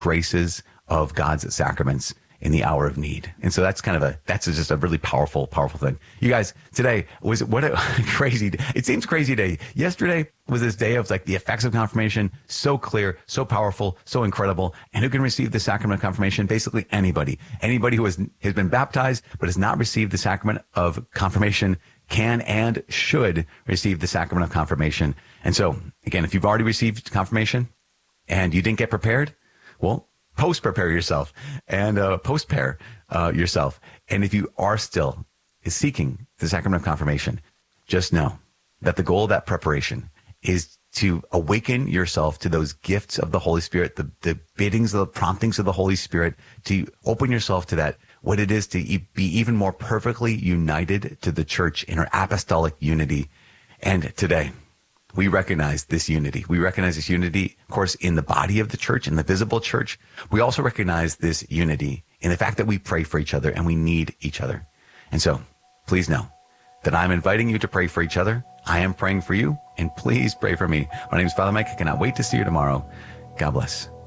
graces of God's sacraments in the hour of need. And so that's just a really powerful thing. You guys, today what a crazy, it seems crazy day. Yesterday was this day of like the effects of confirmation, so clear, so powerful, so incredible. And who can receive the sacrament of confirmation? Basically anybody who has been baptized, but has not received the sacrament of confirmation can and should receive the sacrament of confirmation. And so again, if you've already received confirmation and you didn't get prepared, well, post-prepare yourself and post-pair yourself. And if you are still seeking the sacrament of confirmation, just know that the goal of that preparation is to awaken yourself to those gifts of the Holy Spirit, the biddings, the promptings of the Holy Spirit, to open yourself to that, what it is to be even more perfectly united to the church in her apostolic unity. And today, we recognize this unity. We recognize this unity, of course, in the body of the church, in the visible church. We also recognize this unity in the fact that we pray for each other and we need each other. And so please know that I'm inviting you to pray for each other. I am praying for you, and please pray for me. My name is Father Mike. I cannot wait to see you tomorrow. God bless.